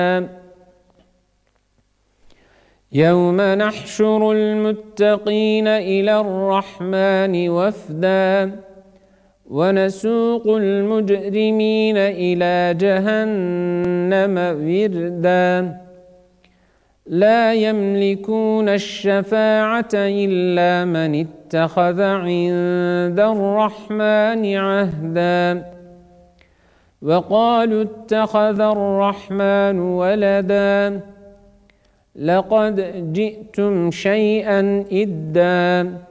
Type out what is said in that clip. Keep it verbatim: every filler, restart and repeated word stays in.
يوم نحشر المتقين إلى الرحمن وفدا ونسوق المجرمين إلى جهنم وردا لا يملكون الشفاعة إلا من اتخذ عند الرحمن عهدا وقالوا اتخذ الرحمن ولدا لقد جئتم شيئا إدا